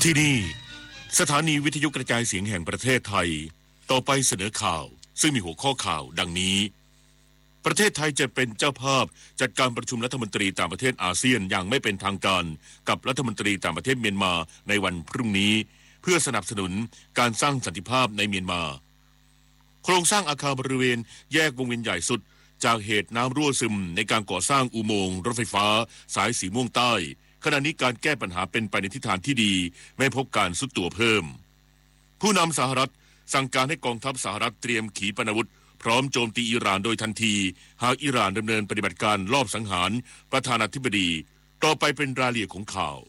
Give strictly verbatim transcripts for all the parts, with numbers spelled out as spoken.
ที่นี่สถานีวิทยุกระจายเสียงแห่งประเทศไทยต่อไปเสนอข่าวซึ่งมีหัวข้อข่าวดังนี้ประเทศไทยจะเป็นเจ้าภาพจัดการประชุมรัฐมนตรีต่างประเทศอาเซียนอย่างไม่เป็นทางการกับรัฐมนตรีต่างประเทศเมียนมาในวันพรุ่งนี้เพื่อสนับสนุนการสร้างสันติภาพในเมียนมาโครงสร้างอาคารบริเวณแยกวงเวียนใหญ่สุดจากเหตุน้ำรั่วซึมในการก่อสร้างอุโมงค์รถไฟฟ้าสายสีม่วงใต้ขณะนี้การแก้ปัญหาเป็นไปในทิศทางที่ดีไม่พบการทรุดตัวเพิ่มผู้นำสหรัฐสั่งการให้กองทัพสหรัฐเตรียมขีปนาวุธพร้อมโจมตีอิหร่านโดยทันทีหากอิหร่านดำเนินปฏิบัติการลอบสังหารประธานาธิบดีต่อไปเป็นรายละเอียดของข่าว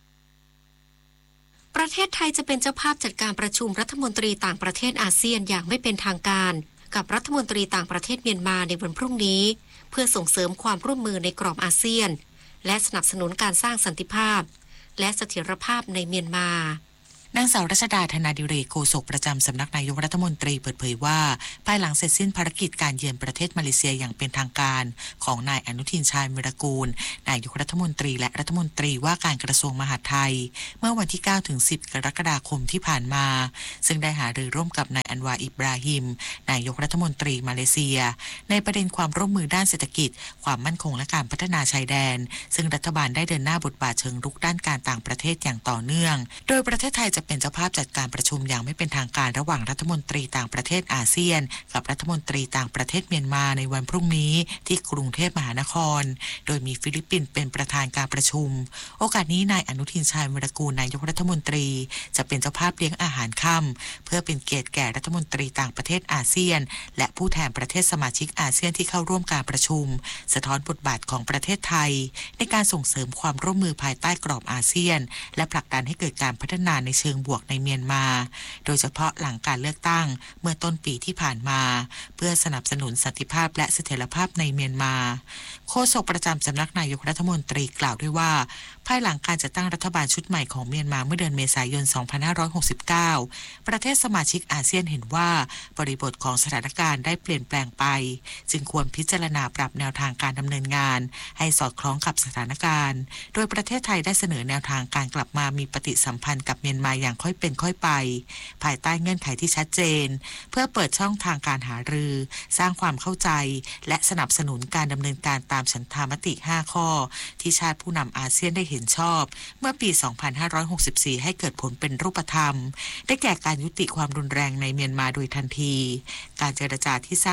ประเทศไทยจะเป็นเจ้าภาพจัดการประชุมรัฐมนตรีต่างประเทศอาเซียนอย่างไม่เป็นทางการกับรัฐมนตรีต่างประเทศเมียนมาในวันพรุ่งนี้เพื่อส่งเสริมความร่วมมือในกรอบอาเซียนและสนับสนุนการสร้างสันติภาพและเสถียรภาพในเมียนมานางสาวรัชดาธนาดิเรกโฆษกประจำสำนักนายกรัฐมนตรีเปิดเผยว่าภายหลังเสร็จสิ้นภารกิจการเยือนประเทศมาเลเซียอย่างเป็นทางการของนายอนุทินชาญวิรากูลนายกรัฐมนตรีและรัฐมนตรีว่าการกระทรวงมหาดไทยเมื่อวันที่ เก้าถึงสิบ กรกฎาคมที่ผ่านมาซึ่งได้หารือร่วมกับนายอันวาอิบราฮิมนายกรัฐมนตรีมาเลเซียในประเด็นความร่วมมือด้านเศรษฐกิจความมั่นคงและการพัฒนาชายแดนซึ่งรัฐบาลได้เดินหน้าบทบาทเชิงรุกด้านการต่างประเทศอย่างต่อเนื่องโดยประเทศไทยจะเป็นเจ้าภาพจัดการประชุมอย่างไม่เป็นทางการระหว่างรัฐมนตรีต่างประเทศอาเซียนกับรัฐมนตรีต่างประเทศเมียนมาในวันพรุ่งนี้ที่กรุงเทพมหานครโดยมีฟิลิปปินส์เป็นประธานการประชุมโอกาสนี้นายอนุทินชาญวิรากูลนายกรัฐมนตรีจะเป็นเจ้าภาพเลี้ยงอาหารค่ำเพื่อเป็นเกียรติแก่รัฐมนตรีต่างประเทศอาเซียนและผู้แทนประเทศสมาชิกอาเซียนที่เข้าร่วมการประชุมสะท้อนบทบาทของประเทศไทยในการส่งเสริมความร่วมมือภายใต้กรอบอาเซียนและผลักดันให้เกิดการพัฒนาในเชิงบวกในเมียนมาโดยเฉพาะหลังการเลือกตั้งเมื่อต้นปีที่ผ่านมาเพื่อสนับสนุนสันติภาพและเสถียรภาพในเมียนมาโฆษกประจำสำนักนายกรัฐมนตรีกล่าวด้วยว่าภายหลังการจัดตั้งรัฐบาลชุดใหม่ของเมียนมาเมื่อเดือนเมษายน สองพันห้าร้อยหกสิบเก้า ประเทศสมาชิกอาเซียนเห็นว่าบริบทของสถานการณ์ได้เปลี่ยนแปลงไปจึงควรพิจารณาปรับแนวทางการดำเนินงานให้สอดคล้องกับสถานการณ์โดยประเทศไทยได้เสนอแนวทางการกลับมามีปฏิสัมพันธ์กับเมียนมาอย่างค่อยเป็นค่อยไปภายใต้เงื่อนไขที่ชัดเจนเพื่อเปิดช่องทางการหารือสร้างความเข้าใจและสนับสนุนการดำเนินการตามฉันทามติห้าข้อที่ชาติผู้นำอาเซียนได้เห็นชอบเมื่อปี สองพันห้าร้อยหกสิบสี่ ให้เกิดผลเป็นรูปธรรมได้แก่การยุติความรุนแรงในเมียนมาโดยทันทีการเจรจาที่